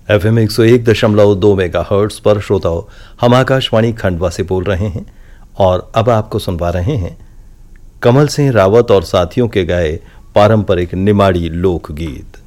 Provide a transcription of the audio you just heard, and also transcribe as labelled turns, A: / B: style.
A: FM 101.2 megahertz पर श्रोताओं, हम आकाशवाणी खंडवा से बोल रहे हैं और अब आपको सुनवा रहे हैं कमल सिंह रावत और साथियों के गाए पारंपरिक निमाड़ी लोकगीत।